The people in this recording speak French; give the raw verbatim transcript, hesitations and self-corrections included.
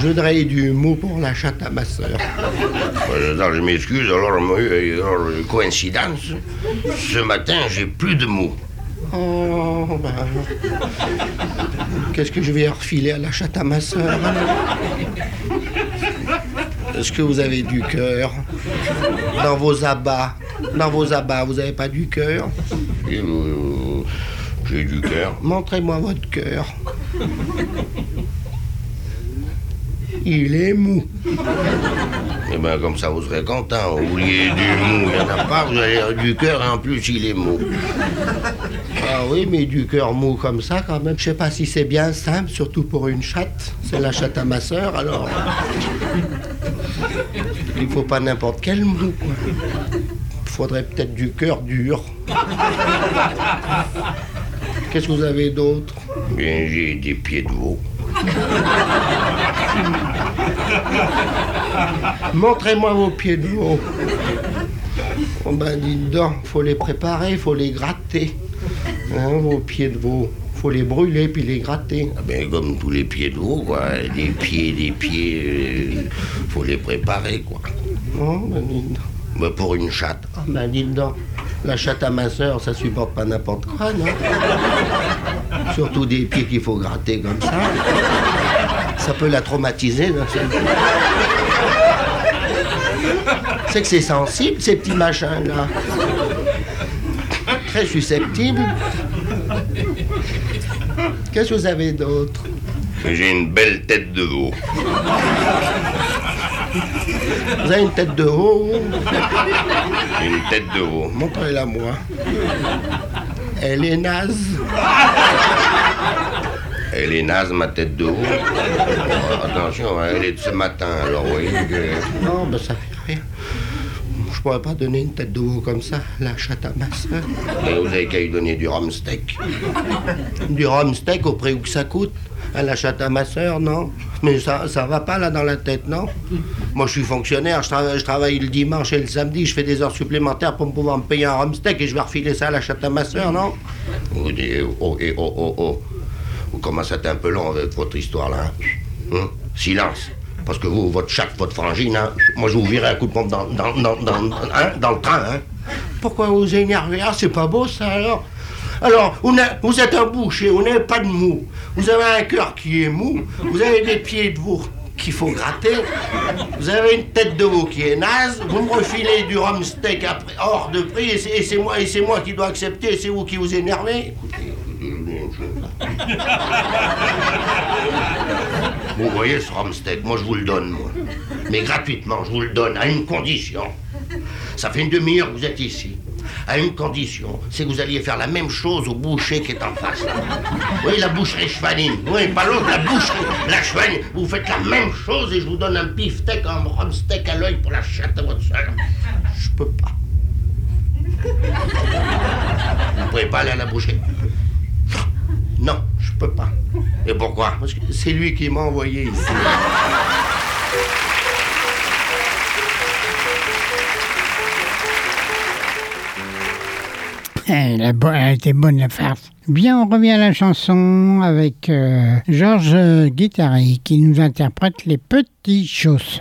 Je voudrais du mou pour la chatte à ma sœur. Attends, je m'excuse, alors, moi, alors, coïncidence, ce matin, j'ai plus de mou. Oh, ben... Qu'est-ce que je vais refiler à la chatte à ma sœur? Est-ce que vous avez du cœur? Dans vos abats, dans vos abats, vous n'avez pas du cœur? J'ai, euh, j'ai du cœur. Montrez-moi votre cœur. Il est mou. Eh bien, comme ça, vous serez content. Vous vouliez du mou, il n'y en a pas, vous avez du cœur et en plus, il est mou. Ah oui, mais du cœur mou comme ça, quand même. Je sais pas si c'est bien simple, surtout pour une chatte. C'est la chatte à ma sœur, alors... Il faut pas n'importe quel mou, quoi. Il faudrait peut-être du cœur dur. Qu'est-ce que vous avez d'autre? Bien, j'ai des pieds de veau. Montrez-moi vos pieds de veau. Oh ben, dites donc, faut les préparer, faut les gratter. Hein, vos pieds de veau. Faut les brûler puis les gratter. Ah ben, comme tous les pieds de veau, quoi. Des pieds, des pieds, euh, faut les préparer, quoi. Oh, ben, dites donc. Ben, pour une chatte. Oh, ben, dites donc. La chatte à ma sœur, ça supporte pas n'importe quoi, non? Surtout des pieds qu'il faut gratter comme ça. Ça peut la traumatiser, non? C'est que c'est sensible, ces petits machins-là. Très susceptible. Qu'est-ce que vous avez d'autre? J'ai une belle tête de veau. Vous avez une tête de veau? J'ai une tête de veau. Montrez-la moi. Elle est naze. Elle est naze, ma tête de veau. Oh, attention, elle est de ce matin, alors, vous voyez que... Non, ben ça fait rien. Je pourrais pas donner une tête de veau comme ça, la chatte à ma sœur. Mais vous avez qu'à lui donner du rhum steak. Du rhum steak au prix où que ça coûte. À la chatte à ma sœur, non? Mais ça, ça va pas là dans la tête, non? Moi, je suis fonctionnaire, je travaille, je travaille le dimanche et le samedi, je fais des heures supplémentaires pour me pouvoir me payer un rhum steak et je vais refiler ça à la chatte à ma sœur, non? Vous dites, oh, et oh, oh, oh. Vous commencez à être un peu long avec votre histoire, là. Hein? Silence. Parce que vous, votre chatte, votre frangine, hein, moi, je vous virerai un coup de pompe dans, dans, dans, dans, hein, dans le train, hein? Pourquoi vous vous énervez? Ah, c'est pas beau, ça, alors? Alors, vous, vous êtes un boucher, vous n'avez pas de mou. Vous avez un cœur qui est mou, vous avez des pieds de veau qu'il faut gratter, vous avez une tête de veau qui est naze, vous me refilez du rhum steak après, hors de prix, et c'est, et c'est moi, et c'est moi qui dois accepter, et c'est vous qui vous énervez. Vous voyez ce rhum steak, moi je vous le donne, moi. Mais gratuitement, je vous le donne, à une condition. Ça fait une demi-heure que vous êtes ici. À une condition, c'est que vous alliez faire la même chose au boucher qui est en face, là. Oui, la boucherie Chevaline. Oui, pas l'autre, la boucherie, la Chevaline. Vous faites la même chose et je vous donne un beefsteak, un rhum steak à l'œil pour la chatte à votre sœur. Je peux pas. Vous pouvez pas aller à la boucherie? Non, je peux pas. Et pourquoi? Parce que c'est lui qui m'a envoyé ici. Elle a, bo- elle a été bonne la farce. Bien, on revient à la chanson avec euh, Georges Guittari qui nous interprète Les Petits Chausses.